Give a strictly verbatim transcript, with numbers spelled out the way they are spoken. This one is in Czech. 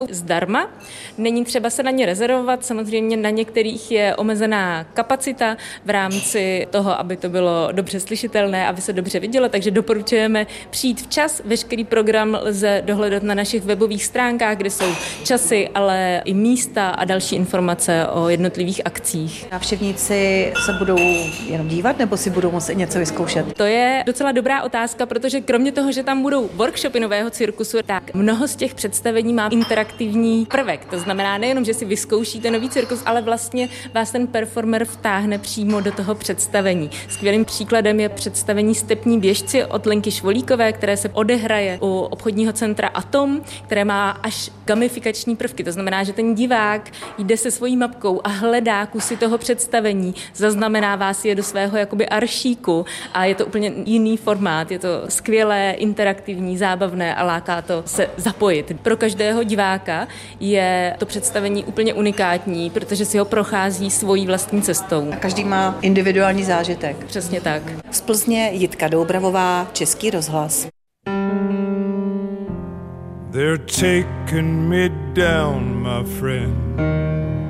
zdarma. Není třeba se na ně rezervovat, samozřejmě na některých je omezená kapacita v rámci toho, aby to bylo dobře slyšitelné, aby se dobře vidělo, takže doporučujeme přijít včas. Veškerý program lze dohledat na našich webových stránkách, kde jsou časy, ale i místa a další informace o jednotlivých akcích. Návštěvníci se budou jenom dívat, nebo si budou muset něco vyzkoušet? To je docela dobrá otázka, protože kromě toho, že tam budou workshopy nového cirkusu, tak mnoho z těch představení má interaktivní prvek. To znamená nejenom, že si vyzkoušíte nový cirkus, ale vlastně vás ten performer vtáhne přímo do toho představení. Skvělým příkladem je představení Stepní běžci od Lenky Švolíkové, které se odehraje u obchodního centra Atom, které má až gamifikační prvky. To znamená, že ten divák jde se svojí mapkou a hledá kusy toho představení, zaznamenává si je do svého jakoby aršíku a je to úplně jiný formát. Je to skvělé, interaktivní, zábavné a láká to se zapojit. Pro každého diváka je to představení úplně unikátní, protože si ho prochází svojí vlastní cestou. A každý má individuální zážitek. Přesně tak. Z Plzně Jitka Doubravová, Český rozhlas. They're taking me down, my friend.